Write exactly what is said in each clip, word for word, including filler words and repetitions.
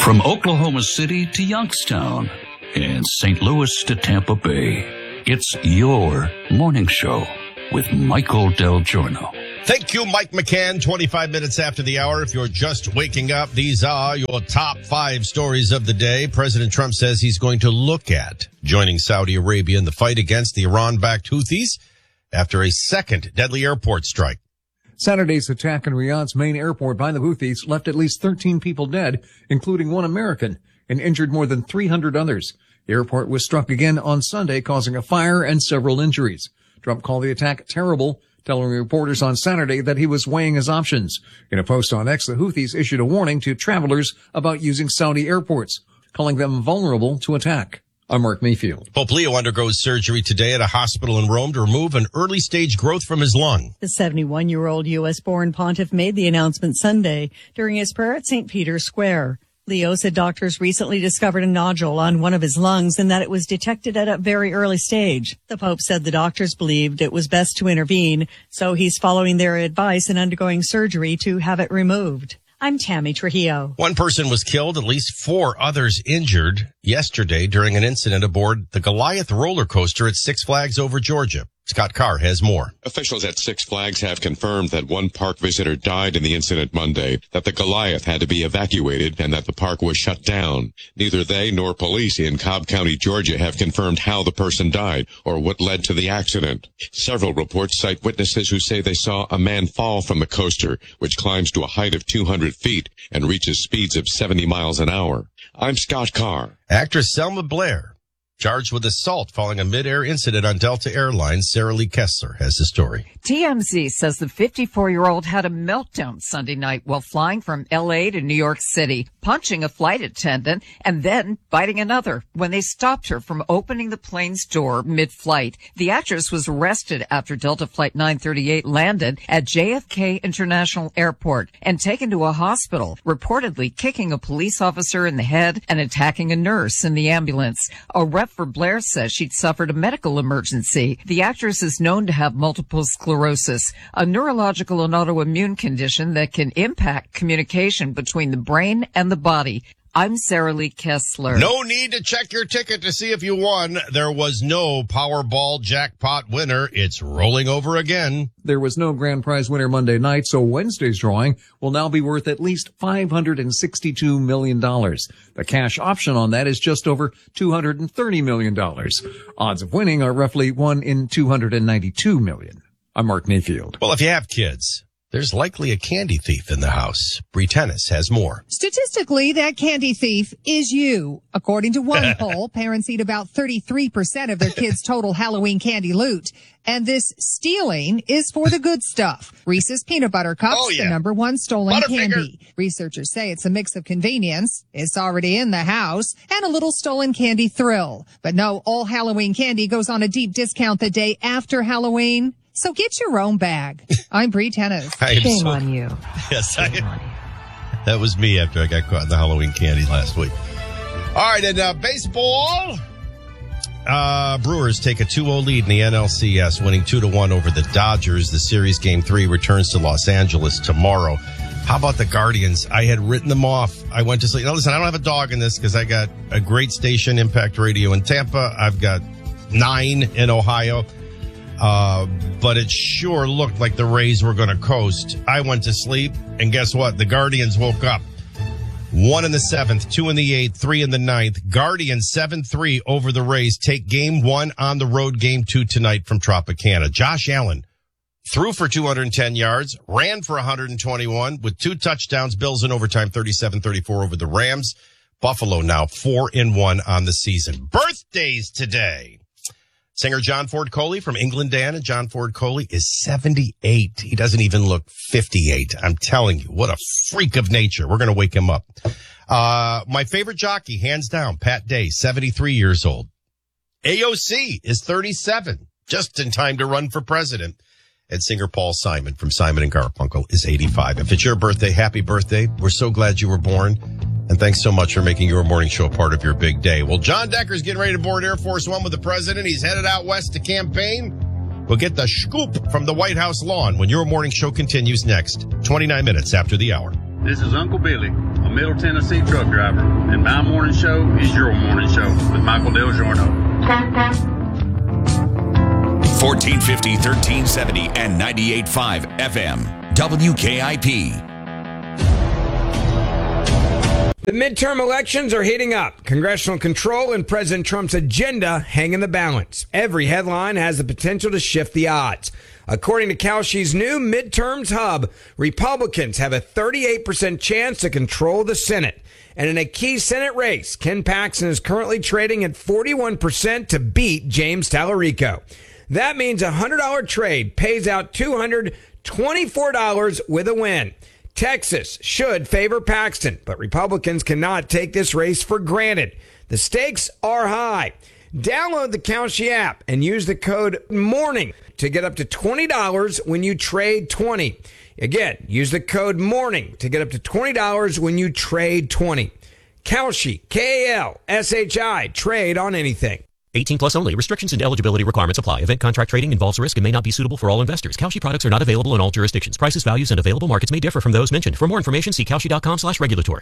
From Oklahoma City to Youngstown and Saint Louis to Tampa Bay, it's your morning show with Michael Del Giorno. Thank you, Mike McCann. twenty-five minutes after the hour. If you're just waking up, these are your top five stories of the day. President Trump says he's going to look at joining Saudi Arabia in the fight against the Iran-backed Houthis after a second deadly airport strike. Saturday's attack in Riyadh's main airport by the Houthis left at least thirteen people dead, including one American, and injured more than three hundred others. The airport was struck again on Sunday, causing a fire and several injuries. Trump called the attack terrible, telling reporters on Saturday that he was weighing his options. In a post on X, the Houthis issued a warning to travelers about using Saudi airports, calling them vulnerable to attack. I'm Mark Mayfield. Pope Leo undergoes surgery today at a hospital in Rome to remove an early-stage growth from his lung. The seventy-one-year-old U S-born pontiff made the announcement Sunday during his prayer at Saint Peter's Square. Leo said doctors recently discovered a nodule on one of his lungs and that it was detected at a very early stage. The Pope said the doctors believed it was best to intervene, so he's following their advice and undergoing surgery to have it removed. I'm Tammy Trujillo. One person was killed, at least four others injured yesterday during an incident aboard the Goliath roller coaster at Six Flags over Georgia. Scott Carr has more. Officials at Six Flags have confirmed that one park visitor died in the incident Monday, that the Goliath had to be evacuated, and that the park was shut down. Neither they nor police in Cobb County, Georgia, have confirmed how the person died or what led to the accident. Several reports cite witnesses who say they saw a man fall from the coaster, which climbs to a height of two hundred feet and reaches speeds of seventy miles an hour. I'm Scott Carr. Actress Selma Blair, charged with assault following a mid-air incident on Delta Airlines. Sarah Lee Kessler has the story. T M Z says the fifty-four-year-old had a meltdown Sunday night while flying from L A to New York City, punching a flight attendant and then biting another when they stopped her from opening the plane's door mid-flight. The actress was arrested after Delta Flight nine thirty-eight landed at J F K International Airport and taken to a hospital, reportedly kicking a police officer in the head and attacking a nurse in the ambulance. A rep for Blair says she'd suffered a medical emergency. The actress is known to have multiple sclerosis, a neurological and autoimmune condition that can impact communication between the brain and the body. I'm Sarah Lee Kessler. No need to check your ticket to see if you won. There was no Powerball jackpot winner. It's rolling over again. There was no grand prize winner Monday night, so Wednesday's drawing will now be worth at least five hundred sixty-two million dollars. The cash option on that is just over two hundred thirty million dollars. Odds of winning are roughly one in two hundred ninety-two million. I'm Mark Mayfield. Well, if you have kids, there's likely a candy thief in the house. Bree Tennis has more. Statistically, that candy thief is you. According to one poll, parents eat about thirty-three percent of their kids' total Halloween candy loot. And this stealing is for the good stuff. Reese's Peanut Butter Cups, oh, yeah. the number one stolen Butterfinger. candy. Researchers say it's a mix of convenience, it's already in the house, and a little stolen candy thrill. But no, all Halloween candy goes on a deep discount the day after Halloween. So get your own bag. I'm Bree Tennis. Shame so, on you. Yes, I, Shame on you. That was me after I got caught in the Halloween candy last week. All right, and uh, baseball. Uh, Brewers take a two oh lead in the N L C S, winning two to one over the Dodgers. The series game three returns to Los Angeles tomorrow. How about the Guardians? I had written them off. I went to sleep. Now, listen, I don't have a dog in this because I got a great station, Impact Radio in Tampa. I've got nine in Ohio. Uh, but it sure looked like the Rays were going to coast. I went to sleep, and guess what? The Guardians woke up. One in the seventh, two in the eighth, three in the ninth. Guardians seven three over the Rays. Take game one on the road, game two tonight from Tropicana. Josh Allen threw for two hundred ten yards, ran for one hundred twenty-one with two touchdowns. Bills in overtime, thirty-seven thirty-four over the Rams. Buffalo now four and one on the season. Birthdays today. Singer John Ford Coley from England, Dan, and John Ford Coley is seventy-eight. He doesn't even look fifty-eight. I'm telling you, what a freak of nature. We're going to wake him up. Uh, my favorite jockey, hands down, Pat Day, seventy-three years old. A O C is thirty-seven, just in time to run for president. And singer Paul Simon from Simon and Garfunkel is eighty-five. If it's your birthday, happy birthday. We're so glad you were born. And thanks so much for making your morning show a part of your big day. Well, John Decker's getting ready to board Air Force One with the president. He's headed out west to campaign. We'll get the scoop from the White House lawn when your morning show continues next, twenty-nine minutes after the hour. This is Uncle Billy. a Middle Tennessee truck driver, and my morning show is your morning show with Michael Del Giorno. fourteen fifty, thirteen seventy, and ninety-eight point five F M. W K I P. The midterm elections are heating up. Congressional control and President Trump's agenda hang in the balance. Every headline has the potential to shift the odds. According to Kalshi's new midterms hub, Republicans have a thirty-eight percent chance to control the Senate. And in a key Senate race, Ken Paxton is currently trading at forty-one percent to beat James Tallarico. That means a one hundred dollars trade pays out two hundred twenty-four dollars with a win. Texas should favor Paxton, but Republicans cannot take this race for granted. The stakes are high. Download the Kalshi app and use the code MORNING to get up to twenty dollars when you trade twenty. Again, use the code MORNING to get up to twenty dollars when you trade twenty. Kalshi, K A L S H I, trade on anything. eighteen plus only. Restrictions and eligibility requirements apply. Event contract trading involves risk and may not be suitable for all investors. Kalshi products are not available in all jurisdictions. Prices, values, and available markets may differ from those mentioned. For more information, see kalshi.com slash regulatory.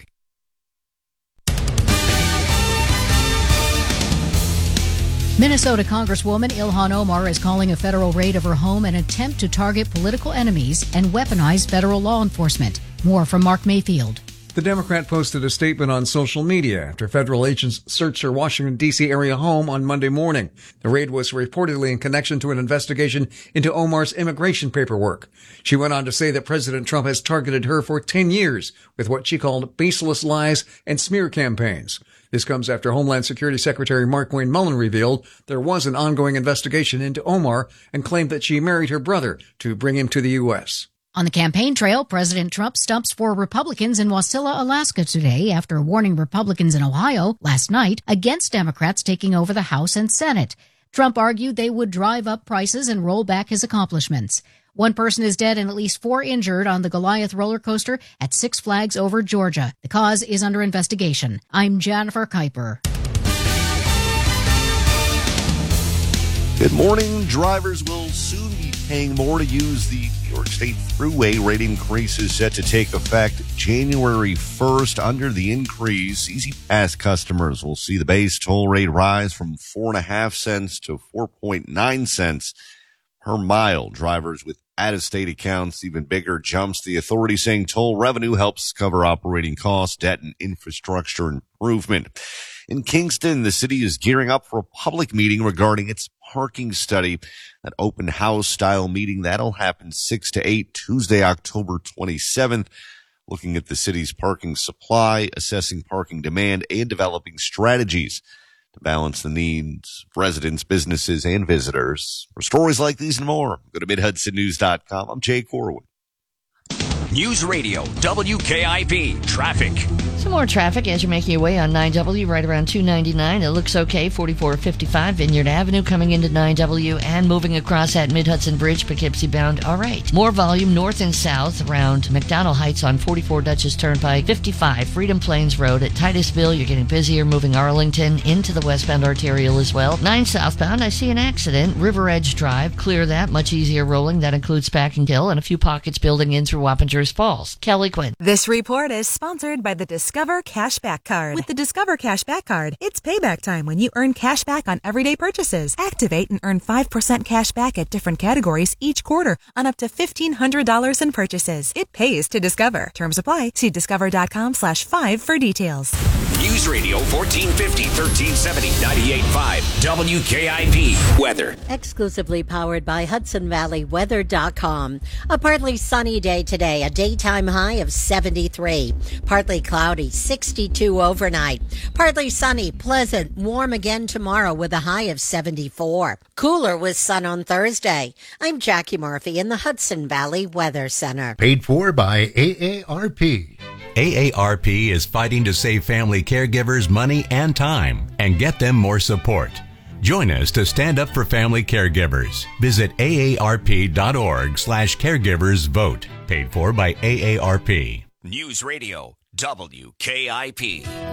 Minnesota Congresswoman Ilhan Omar is calling a federal raid of her home an attempt to target political enemies and weaponize federal law enforcement. More from Mark Mayfield. The Democrat posted a statement on social media after federal agents searched her Washington, D C area home on Monday morning. The raid was reportedly in connection to an investigation into Omar's immigration paperwork. She went on to say that President Trump has targeted her for ten years with what she called baseless lies and smear campaigns. This comes after Homeland Security Secretary Markwayne Mullin revealed there was an ongoing investigation into Omar and claimed that she married her brother to bring him to the U S. On the campaign trail, President Trump stumps for Republicans in Wasilla, Alaska today after warning Republicans in Ohio last night against Democrats taking over the House and Senate. Trump argued they would drive up prices and roll back his accomplishments. One person is dead and at least four injured on the Goliath roller coaster at Six Flags over Georgia. The cause is under investigation. I'm Jennifer Kuiper. Good morning. Drivers will soon be paying more to use the New York State Thruway. Rate increase is set to take effect January first. Under the increase, Easy Pass customers will see the base toll rate rise from four and a half cents to four point nine cents per mile. Drivers with out-of-state accounts, even bigger jumps. The authority saying toll revenue helps cover operating costs, debt, and infrastructure improvement. In Kingston, the city is gearing up for a public meeting regarding its parking study. An open house style meeting that'll happen six to eight Tuesday, October twenty-seventh. Looking at the city's parking supply, assessing parking demand, and developing strategies to balance the needs of residents, businesses, and visitors. For stories like these and more, go to mid hudson news dot com. I'm Jay Corwin. News Radio, W K I P, traffic. Some more traffic as you're making your way on nine W right around two ninety-nine. It looks okay. forty-four fifty-five Vineyard Avenue coming into nine W and moving across at Mid-Hudson Bridge, Poughkeepsie bound. All right. More volume north and south around McDonald Heights on forty-four Dutchess Turnpike. fifty-five Freedom Plains Road at Titusville. You're getting busier moving Arlington into the westbound arterial as well. nine southbound, I see an accident. River Edge Drive. Clear that. Much easier rolling. That includes Packing Hill and a few pockets building in through Wappingers Falls. Kelly Quinn. This report is sponsored by the Discover Cashback Card. With the Discover Cashback Card, it's payback time when you earn cash back on everyday purchases. Activate and earn five percent cash back at different categories each quarter on up to fifteen hundred dollars in purchases. It pays to Discover. Terms apply. See discover.com slash five for details. News Radio fourteen fifty, thirteen seventy, ninety-eight point five W K I P. Weather. Exclusively powered by Hudson Valley Weather dot com. A partly sunny day today. A daytime high of seventy-three. Partly cloudy, sixty-two overnight. Partly sunny, pleasant, warm again tomorrow with a high of seventy-four. Cooler with sun on Thursday. I'm Jackie Murphy in the Hudson Valley Weather Center. Paid for by A A R P. A A R P is fighting to save family caregivers money and time and get them more support. Join us to stand up for family caregivers. Visit A A R P dot org slash caregivers vote. Paid for by A A R P. News Radio, W K I P.